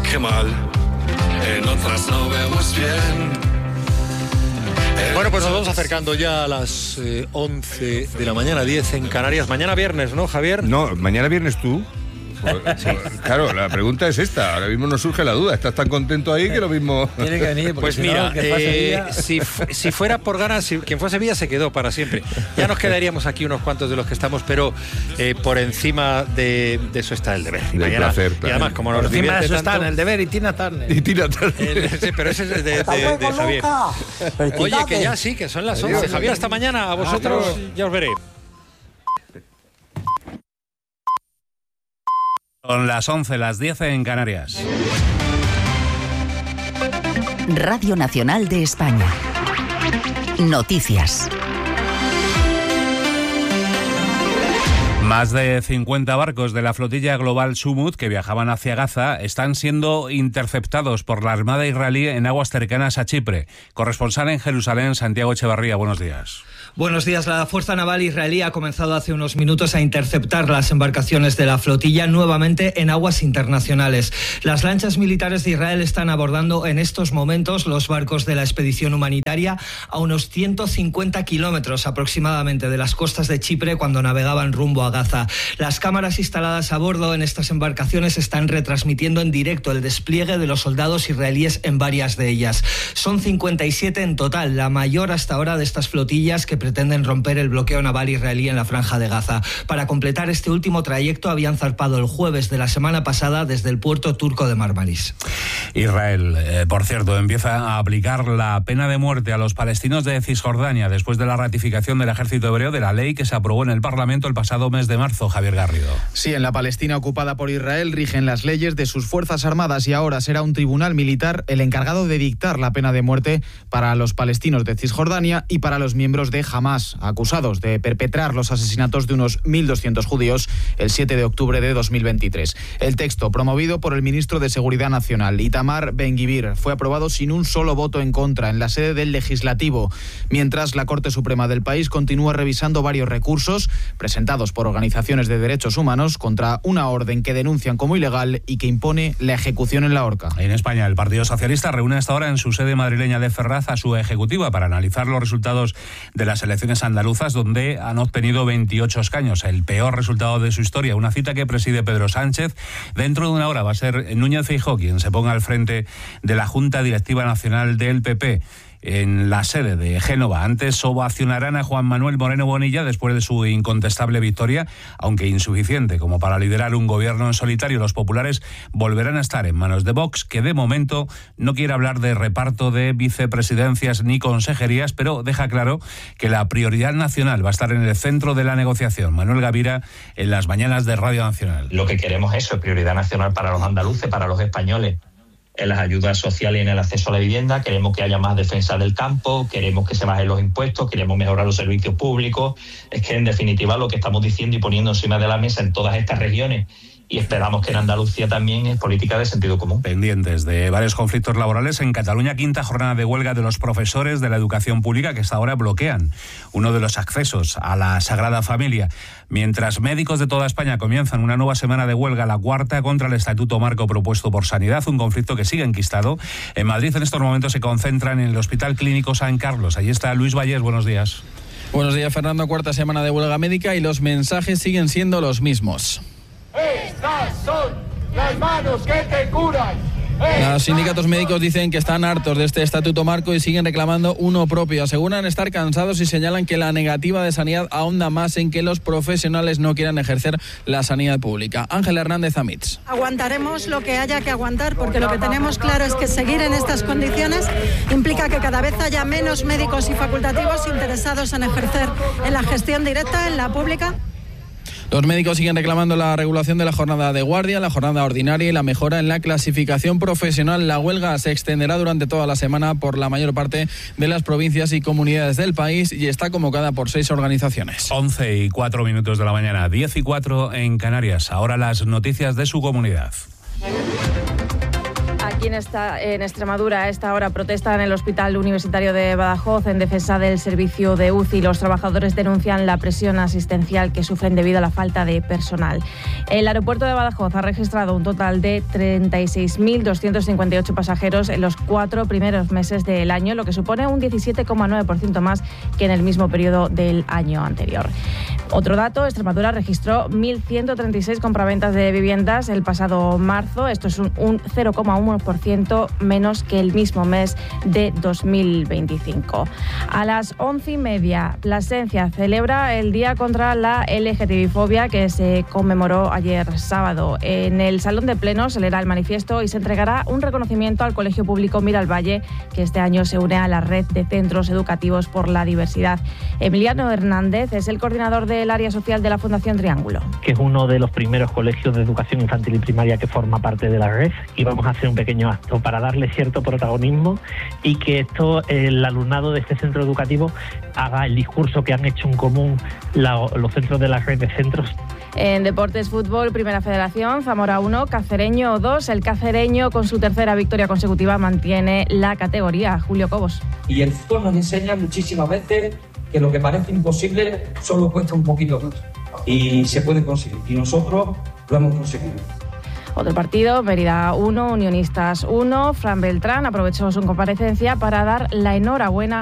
qué mal, en otras no vemos bien. Bueno, pues nos vamos acercando ya a las 11 de la mañana, 10 en Canarias. Mañana viernes, ¿no, Javier? No, mañana viernes tú. Sí. Claro, la pregunta es esta. Ahora mismo nos surge la duda. ¿Estás tan contento ahí que lo mismo? Tiene que venir. Pues si mira, no, si fuera por ganas, quien fue a Sevilla se quedó para siempre. Ya nos quedaríamos aquí unos cuantos de los que estamos, pero por encima de eso está el deber. Y mañana, placer, y además, como nos encima de eso tanto, están el deber y Tina Turner. Sí, pero ese es de Javier. Oye, que ya sí, que son las 11. Javier, hasta mañana. A vosotros ya os veré. Son las 11, las 10 en Canarias. Radio Nacional de España. Noticias. Más de 50 barcos de la flotilla global Sumud que viajaban hacia Gaza están siendo interceptados por la Armada israelí en aguas cercanas a Chipre. Corresponsal en Jerusalén, Santiago Echevarría, buenos días. Buenos días. La Fuerza Naval israelí ha comenzado hace unos minutos a interceptar las embarcaciones de la flotilla nuevamente en aguas internacionales. Las lanchas militares de Israel están abordando en estos momentos los barcos de la expedición humanitaria a unos 150 kilómetros aproximadamente de las costas de Chipre cuando navegaban rumbo a Gaza. Las cámaras instaladas a bordo en estas embarcaciones están retransmitiendo en directo el despliegue de los soldados israelíes en varias de ellas. Son 57 en total, la mayor hasta ahora de estas flotillas que pretenden romper el bloqueo naval israelí en la Franja de Gaza. Para completar este último trayecto habían zarpado el jueves de la semana pasada desde el puerto turco de Marmaris. Israel, por cierto, empieza a aplicar la pena de muerte a los palestinos de Cisjordania después de la ratificación del ejército hebreo de la ley que se aprobó en el Parlamento el pasado mes de marzo. Javier Garrido. Sí, en la Palestina ocupada por Israel rigen las leyes de sus fuerzas armadas y ahora será un tribunal militar el encargado de dictar la pena de muerte para los palestinos de Cisjordania y para los miembros de Hamás, acusados de perpetrar los asesinatos de unos 1.200 judíos el 7 de octubre de 2023. El texto, promovido por el ministro de Seguridad Nacional, Itamar Ben-Gvir, fue aprobado sin un solo voto en contra en la sede del Legislativo, mientras la Corte Suprema del país continúa revisando varios recursos presentados por organizaciones de derechos humanos contra una orden que denuncian como ilegal y que impone la ejecución en la horca. En España, el Partido Socialista reúne hasta ahora en su sede madrileña de Ferraz a su ejecutiva para analizar los resultados de las elecciones andaluzas, donde han obtenido 28 escaños, el peor resultado de su historia. Una cita que preside Pedro Sánchez. Dentro de una hora va a ser Núñez Feijóo quien se ponga al frente de la Junta Directiva Nacional del PP. En la sede de Génova. Antes ovacionarán a Juan Manuel Moreno Bonilla después de su incontestable victoria, aunque insuficiente como para liderar un gobierno en solitario. Los populares volverán a estar en manos de Vox, que de momento no quiere hablar de reparto de vicepresidencias ni consejerías, pero deja claro que la prioridad nacional va a estar en el centro de la negociación. Manuel Gavira, en las mañanas de Radio Nacional. Lo que queremos es eso, prioridad nacional para los andaluces, para los españoles. En las ayudas sociales y en el acceso a la vivienda, queremos que haya más defensa del campo, queremos que se bajen los impuestos, queremos mejorar los servicios públicos. Es que en definitiva lo que estamos diciendo y poniendo encima de la mesa en todas estas regiones, y esperamos que en Andalucía también, es política de sentido común. Pendientes de varios conflictos laborales en Cataluña, quinta jornada de huelga de los profesores de la educación pública que hasta ahora bloquean uno de los accesos a la Sagrada Familia. Mientras médicos de toda España comienzan una nueva semana de huelga, la cuarta contra el Estatuto Marco propuesto por Sanidad, un conflicto que sigue enquistado. En Madrid en estos momentos se concentran en el Hospital Clínico San Carlos. Allí está Luis Vallés, buenos días. Buenos días, Fernando. Cuarta semana de huelga médica y los mensajes siguen siendo los mismos. Estas son las manos que te curan. Los sindicatos médicos dicen que están hartos de este estatuto marco y siguen reclamando uno propio. Aseguran estar cansados y señalan que la negativa de sanidad ahonda más en que los profesionales no quieran ejercer la sanidad pública. Ángela Hernández Amitz. Aguantaremos lo que haya que aguantar, porque lo que tenemos claro es que seguir en estas condiciones implica que cada vez haya menos médicos y facultativos interesados en ejercer en la gestión directa, en la pública. Los médicos siguen reclamando la regulación de la jornada de guardia, la jornada ordinaria y la mejora en la clasificación profesional. La huelga se extenderá durante toda la semana por la mayor parte de las provincias y comunidades del país y está convocada por 6 organizaciones. 11:04 de la mañana, 10:04 en Canarias. Ahora las noticias de su comunidad. Y en Extremadura, a esta hora protestan en el Hospital Universitario de Badajoz en defensa del servicio de UCI. Los trabajadores denuncian la presión asistencial que sufren debido a la falta de personal. El aeropuerto de Badajoz ha registrado un total de 36.258 pasajeros en los 4 primeros meses del año, lo que supone un 17,9% más que en el mismo periodo del año anterior. Otro dato, Extremadura registró 1.136 compraventas de viviendas el pasado marzo. Esto es un 0,1% menos que el mismo mes de 2025. A las 11:30, Plasencia celebra el Día contra la LGTBI-fobia que se conmemoró ayer sábado. En el Salón de Plenos se leerá el manifiesto y se entregará un reconocimiento al Colegio Público Miralvalle, que este año se une a la red de centros educativos por la diversidad. Emiliano Hernández es el coordinador del área social de la Fundación Triángulo. Que es uno de los primeros colegios de educación infantil y primaria que forma parte de la red, y vamos a hacer un pequeño acto para darle cierto protagonismo y que el alumnado de este centro educativo haga el discurso que han hecho en común los centros de la red de centros. En deportes, fútbol, Primera Federación, Zamora 1, Cacereño 2. El cacereño, con su tercera victoria consecutiva, mantiene la categoría. Julio Cobos. Y el fútbol nos enseña muchísimas veces que lo que parece imposible solo cuesta un poquito más y se puede conseguir, y nosotros lo hemos conseguido. Otro partido, Mérida 1, Unionistas 1. Fran Beltrán aprovechó su comparecencia para dar la enhorabuena